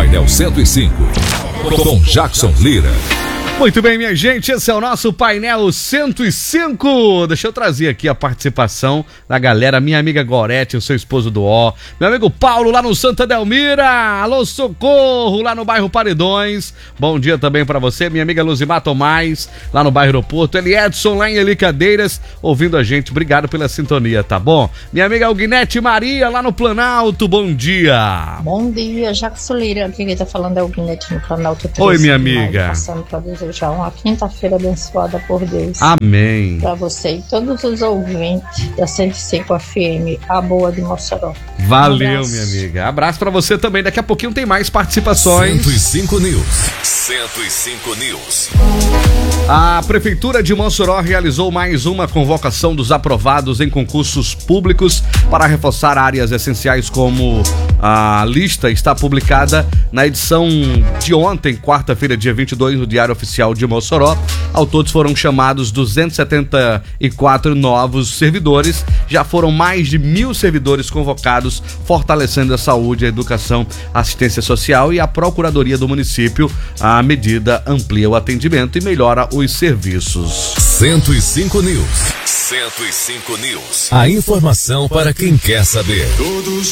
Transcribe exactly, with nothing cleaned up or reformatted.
Painel cento e cinco, com Jackson Lira. Muito bem, minha gente, esse é o nosso Painel cento e cinco. Deixa eu trazer aqui a participação da galera, minha amiga Gorete, o seu esposo do Ó, meu amigo Paulo lá no Santa Delmira, alô Socorro, lá no bairro Paredões, bom dia também pra você, minha amiga Luzimar Tomás, lá no bairro Aeroporto, Eli Edson lá em Eli Cadeiras, ouvindo a gente, obrigado pela sintonia, tá bom? Minha amiga Alguinete Maria, lá no Planalto, bom dia. Bom dia, Jackson Lira, aqui quem tá falando é Alguinete no Planalto. Oi, minha amiga. Passando pra desejar uma quinta-feira abençoada por Deus. Amém. Pra você e todos os ouvintes da cento e cinco F M, a boa de Mossoró. Valeu, um minha amiga. Abraço pra você também. Daqui a pouquinho tem mais participações. cento e cinco News. cento e cinco News. A Prefeitura de Mossoró realizou mais uma convocação dos aprovados em concursos públicos para reforçar áreas essenciais, como a lista está publicada na edição de ontem, quarta-feira, dia vinte e dois, no Diário Oficial de Mossoró. Ao todos foram chamados duzentos e setenta e quatro novos servidores. Já foram mais de mil servidores convocados, fortalecendo a saúde, a educação, a assistência social e a Procuradoria do município. A medida amplia o atendimento e melhora os serviços. cento e cinco News. cento e cinco News. A informação para quem quer saber. Todos